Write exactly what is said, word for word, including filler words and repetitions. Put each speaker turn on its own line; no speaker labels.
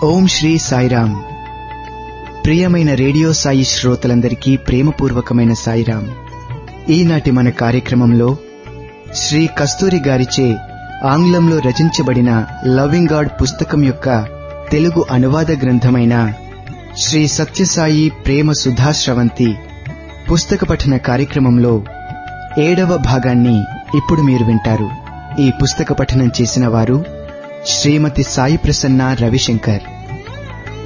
ఓం శ్రీ సాయిరామ్. ప్రియమైన రేడియో సాయి శ్రోతలందరికీ ప్రేమపూర్వకమైన సాయిరామ్. ఈనాటి మన కార్యక్రమంలో శ్రీ కస్తూరి గారిచే ఆంగ్లంలో రచించబడిన లవింగ్ గాడ్ పుస్తకం యొక్క తెలుగు అనువాద గ్రంథమైన శ్రీ సత్యసాయి ప్రేమ సుధాశ్రవంతి పుస్తక పఠన కార్యక్రమంలో ఏడవ భాగాన్ని ఇప్పుడు మీరు వింటారు. ఈ పుస్తక పఠనం చేసిన వారు శ్రీమతి సాయి ప్రసన్న రవిశంకర్.